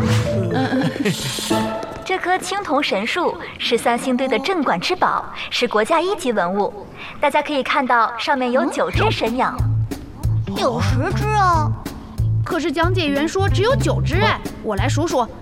这棵青铜神树是三星堆的镇馆之宝，是国家1级文物。大家可以看到，上面有9只神鸟。 有10只啊！ 可是讲解员说只有9只哎，我来数数，